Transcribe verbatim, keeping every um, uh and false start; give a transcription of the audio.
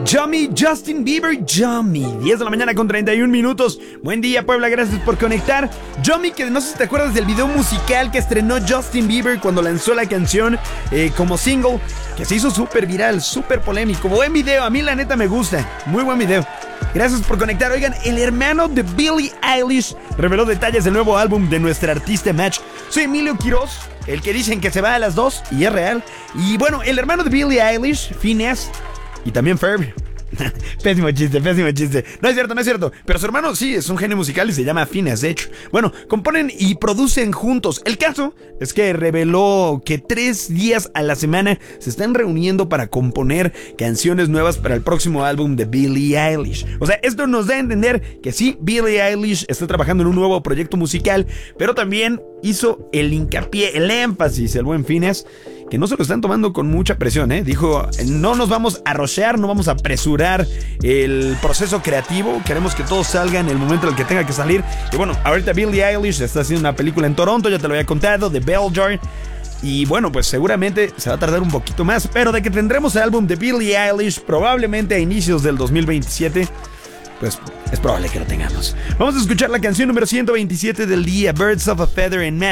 Yummy, Justin Bieber, Yummy. diez de la mañana con treinta y un minutos. Buen día, Puebla, gracias por conectar. Yummy, que no sé si te acuerdas del video musical que estrenó Justin Bieber cuando lanzó la canción eh, como single, que se hizo súper viral, súper polémico. Buen video, a mí la neta me gusta. Muy buen video. Gracias por conectar. Oigan, el hermano de Billie Eilish reveló detalles del nuevo álbum de nuestra artista Match. Soy Emilio Quiroz, el que dicen que se va a las dos, y es real. Y bueno, el hermano de Billie Eilish, Phineas, y también Ferb. Pésimo chiste, pésimo chiste. No es cierto, no es cierto. Pero su hermano sí es un genio musical y se llama Phineas, de hecho. Bueno, componen y producen juntos. El caso es que reveló que tres días a la semana se están reuniendo para componer canciones nuevas para el próximo álbum de Billie Eilish. O sea, esto nos da a entender que sí, Billie Eilish está trabajando en un nuevo proyecto musical, pero también hizo el hincapié, el énfasis, el buen Phineas, que no se lo están tomando con mucha presión, ¿eh? Dijo, no nos vamos a rushear, no vamos a apresurar el proceso creativo. Queremos que todo salga en el momento en el que tenga que salir. Y bueno, ahorita Billie Eilish está haciendo una película en Toronto, ya te lo había contado, de Bell Jar. Y bueno, pues seguramente se va a tardar un poquito más, pero de que tendremos el álbum de Billie Eilish probablemente a inicios del dos mil veintisiete, pues es probable que lo tengamos. Vamos a escuchar la canción número ciento veintisiete del día, Birds of a Feather in Man.